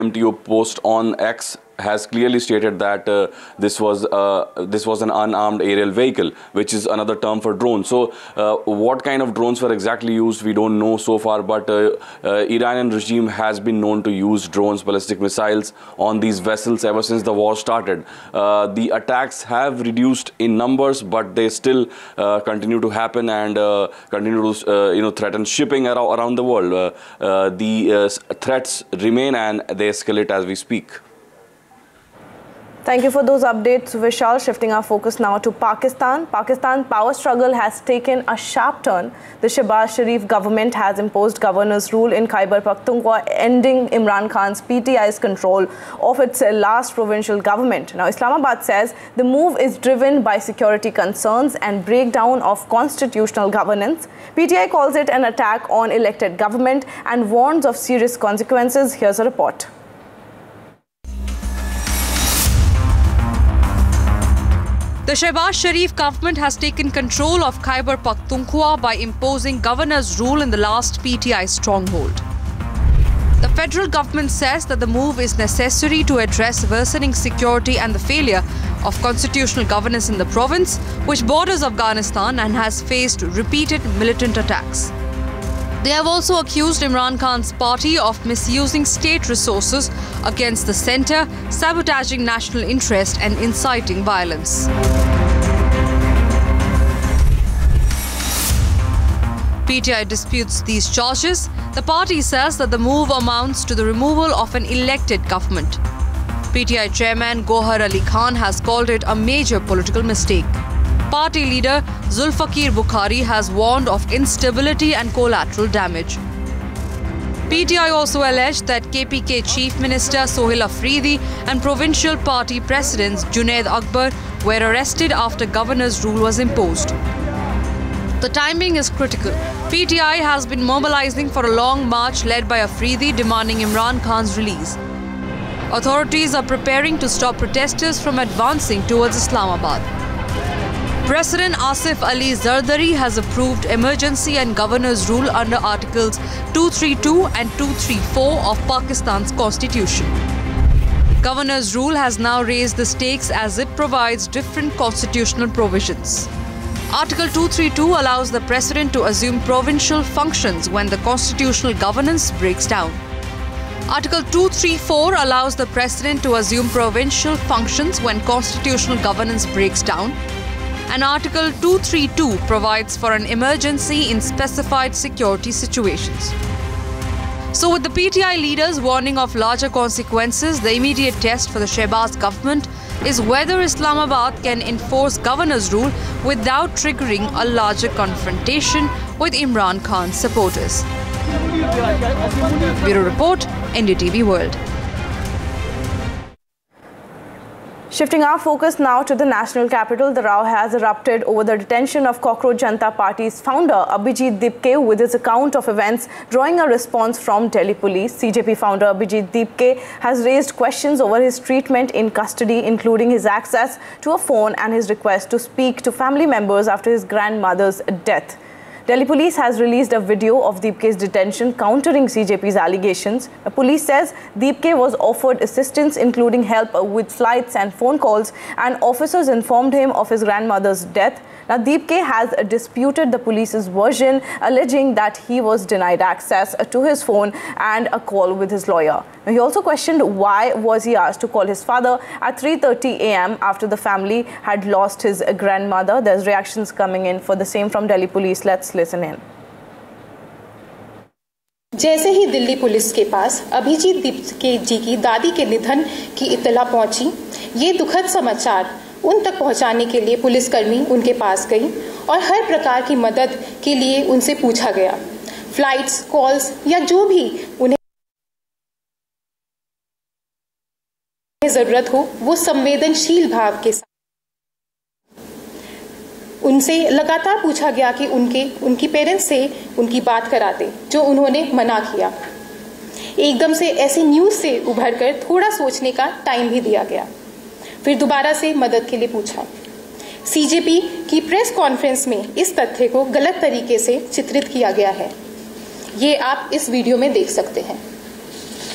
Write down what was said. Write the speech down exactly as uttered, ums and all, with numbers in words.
M T O post on X has clearly stated that uh, this was uh, this was an unarmed aerial vehicle, which is another term for drone. So uh, what kind of drones were exactly used, we don't know so far, but uh, uh, Iranian regime has been known to use drones, ballistic missiles on these vessels ever since the war started. Uh, the attacks have reduced in numbers, but they still uh, continue to happen and uh, continue to uh, you know threaten shipping around, around the world. Uh, uh, the uh, threats remain and they escalate as we speak. Thank you for those updates, Vishal. Shifting our focus now to Pakistan. Pakistan power struggle has taken a sharp turn. The Shehbaz Sharif government has imposed governor's rule in Khyber Pakhtunkhwa, ending Imran Khan's P T I's control of its last provincial government. Now, Islamabad says the move is driven by security concerns and breakdown of constitutional governance. P T I calls it an attack on elected government and warns of serious consequences. Here's a report. The Shehbaz Sharif government has taken control of Khyber Pakhtunkhwa by imposing governor's rule in the last P T I stronghold. The federal government says that the move is necessary to address worsening security and the failure of constitutional governance in the province, which borders Afghanistan and has faced repeated militant attacks. They have also accused Imran Khan's party of misusing state resources against the centre, sabotaging national interest and inciting violence. P T I disputes these charges. The party says that the move amounts to the removal of an elected government. P T I chairman Gohar Ali Khan has called it a major political mistake. Party leader Zulfikar Bukhari has warned of instability and collateral damage. P T I also alleged that K P K Chief Minister Sohail Afridi and provincial party presidents Junaid Akbar were arrested after governor's rule was imposed. The timing is critical. P T I has been mobilizing for a long march led by Afridi demanding Imran Khan's release. Authorities are preparing to stop protesters from advancing towards Islamabad. President Asif Ali Zardari has approved emergency and governor's rule under Articles two thirty-two and two thirty-four of Pakistan's constitution. Governor's rule has now raised the stakes as it provides different constitutional provisions. Article two thirty-two allows the president to assume provincial functions when the constitutional governance breaks down. Article two thirty-four allows the president to assume provincial functions when constitutional governance breaks down. And Article two thirty-two provides for an emergency in specified security situations. So with the P T I leaders warning of larger consequences, the immediate test for the Shehbaz government is whether Islamabad can enforce governor's rule without triggering a larger confrontation with Imran Khan's supporters. Bureau Report, N D T V World. Shifting our focus now to the national capital, the row has erupted over the detention of Cockroach Janata Party's founder Abhijit Dipke, with his account of events drawing a response from Delhi police. C J P founder Abhijit Dipke has raised questions over his treatment in custody, including his access to a phone and his request to speak to family members after his grandmother's death. Delhi police has released a video of Deepke's detention countering C J P's allegations. The police says Deepke was offered assistance including help with flights and phone calls, and officers informed him of his grandmother's death. Now, Deepke has disputed the police's version, alleging that he was denied access to his phone and a call with his lawyer. Now, he also questioned why was he asked to call his father at three thirty a m after the family had lost his grandmother. There's reactions coming in for the same from Delhi police. Let's listen in. जैसे ही Delhi police के पास अभिजीत दीपके जी की दादी के निधन की इत्तला पहुंची, ये दुखद समाचार उन तक पहुंचाने के लिए पुलिसकर्मी उनके पास गई और हर प्रकार की मदद के लिए उनसे पूछा गया। फ्लाइट्स, कॉल्स या जो भी उन्हें जरूरत हो, वो संवेदनशील भाव के साथ उनसे लगातार पूछा गया कि उनके उनकी पेरेंट्स से उनकी बात कराते, जो उन्होंने मना किया। एकदम से ऐसी न्यूज़ से उभरकर थोड़ा सोचने का टाइम भी दिया गया। फिर दोबारा से मदद के लिए पूछा। सीजेपी की प्रेस कॉन्फ्रेंस में इस तथ्य को गलत तरीके से चित्रित किया गया है। ये आप इस वीडियो में देख सकते हैं।